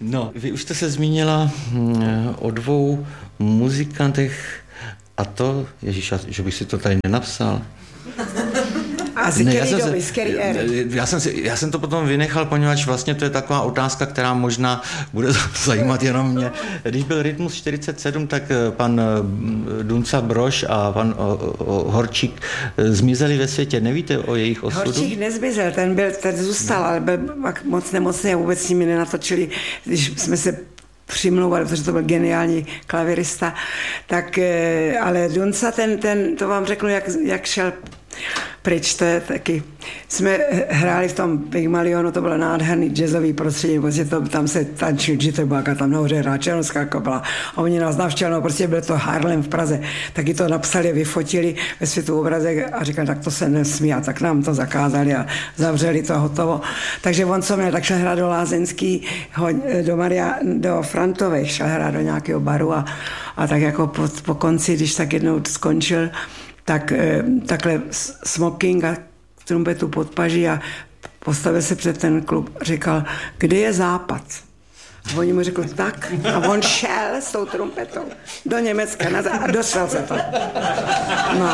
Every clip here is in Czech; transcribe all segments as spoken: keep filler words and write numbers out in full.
No, vy už jste se zmínila o dvou muzikantech a to, ježiš, že bych si to tady nenapsal. A z který doby, z který éry? Já jsem, si, já jsem to potom vynechal, poněvadž vlastně to je taková otázka, která možná bude zajímat jenom mě. Když byl Rytmus čtyřicet sedm, tak pan Dunca Brož a pan Horčík zmizeli ve světě. Nevíte o jejich osudu? Horčík nezmizel, ten, byl, ten zůstal, ale byl moc nemocný a vůbec s nimi nenatočili, když jsme se přimlouvali, protože to byl geniální klavirista, tak, ale Dunca, ten, ten, to vám řeknu, jak, jak šel pryč, to je taky. Jsme hráli v tom Pygmalionu, to bylo nádherný jazzový prostředí, prostě to, tam se tančil jitterbug a tam nahoře hrála černovská kopla a oni nás navštěli, no prostě bylo to Harlem v Praze, taky to napsali, vyfotili ve světu obrazek a říkali, tak to se nesmí a tak nám to zakázali a zavřeli to a hotovo. Takže on co měl, tak šel hrát do Lázeňský, do Maria, do Frantových, šel hrát do nějakého baru a, a tak jako po, po konci, když tak jednou skončil, tak takhle smoking a trumpetu pod paží a postavil se před ten klub a říkal, kde je západ? A oni mu řekli, tak. A on šel s tou trumpetou do Německa a dostal se to. No.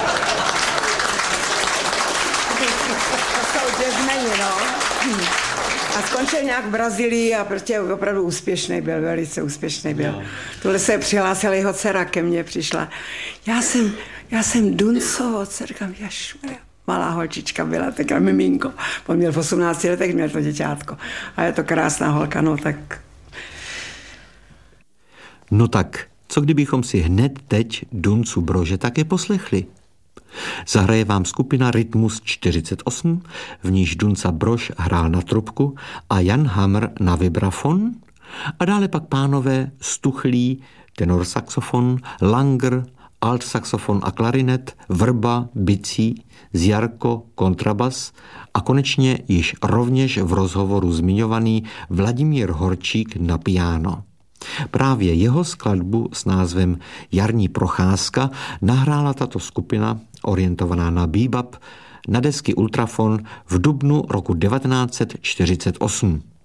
To jsou jazzmeni, no. A skončil nějak v Brazílii a prostě opravdu úspěšný byl, velice úspěšný byl. Tuhle se přihlásila jeho dcera, ke mně přišla. Já jsem, já jsem Duncovo, dcerka, jašmr. Malá holčička byla, taková miminko. On měl v osmnácti letech, měl to děťátko. A je to krásná holka, no tak. No tak, co kdybychom si hned teď Duncu Brože také poslechli? Zahraje vám skupina Rytmus čtyřicet osm, v níž Dunca Brož hrál na trubku a Jan Hamr na vibrafon a dále pak pánové Stuchlý, tenor saxofon, Langer, alt saxofon a klarinet, Vrba, bicí, Zjarko, kontrabas a konečně již rovněž v rozhovoru zmiňovaný Vladimír Horčík na piano. Právě jeho skladbu s názvem Jarní procházka nahrála tato skupina, orientovaná na bebop, na desky Ultrafon v dubnu roku devatenáct set čtyřicet osm.